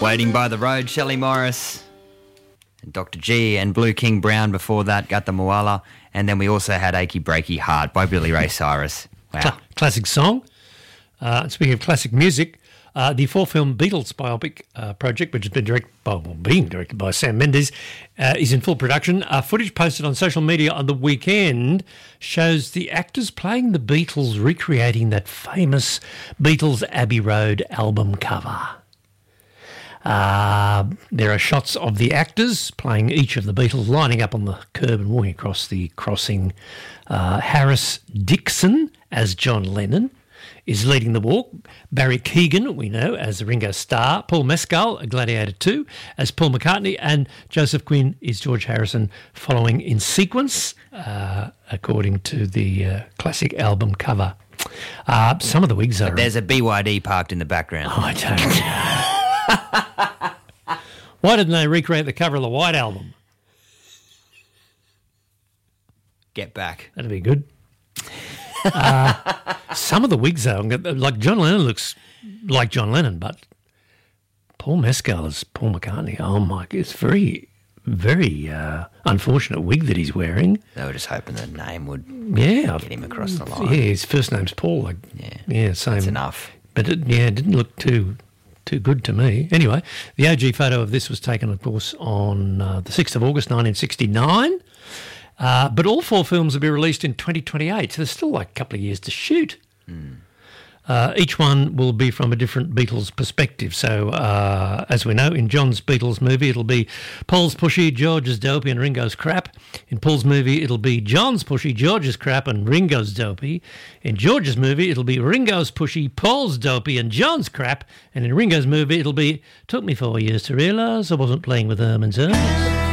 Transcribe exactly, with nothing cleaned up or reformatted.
Waiting by the Road, Shelley Morris. And Doctor G and Blue King Brown before that, got the Moala. And then we also had Achy Breaky Heart by Billy Ray Cyrus. Wow. Cl- classic song. Uh, speaking of classic music, uh, the four-film Beatles biopic uh, project, which has been directed by, well, being directed by Sam Mendes, uh, is in full production. Uh, footage posted on social media on the weekend shows the actors playing the Beatles recreating that famous Beatles Abbey Road album cover. Uh, there are shots of the actors playing each of the Beatles lining up on the curb and walking across the crossing. Uh, Harris Dixon as John Lennon is leading the walk. Barry Keegan, we know, as Ringo Starr. Paul Mescal, a Gladiator two, as Paul McCartney. And Joseph Quinn is George Harrison, following in sequence, uh, according to the uh, classic album cover. Uh, some of the wigs are... But there's a B Y D parked in the background. Oh, I don't know. Why didn't they recreate the cover of the White Album? Get back. That'd be good. Uh, some of the wigs, though, like John Lennon looks like John Lennon, but Paul Mescal is Paul McCartney. Oh, my, it's very, very uh, unfortunate wig that he's wearing. They were just hoping the name would yeah, get him across the line. Yeah, his first name's Paul. Like, yeah, yeah, same. That's enough. But, it, yeah, it didn't look too... Too good to me. Anyway, the O G photo of this was taken, of course, on uh, the sixth of August nineteen sixty-nine. Uh, but all four films will be released in twenty twenty-eight, so there's still like a couple of years to shoot. Mm. Uh, each one will be from a different Beatles perspective. So, uh, as we know, in John's Beatles movie, it'll be Paul's pushy, George's dopey, and Ringo's crap. In Paul's movie, it'll be John's pushy, George's crap, and Ringo's dopey. In George's movie, it'll be Ringo's pushy, Paul's dopey, and John's crap. And in Ringo's movie, it'll be, took me four years to realise I wasn't playing with Herman's Hermes.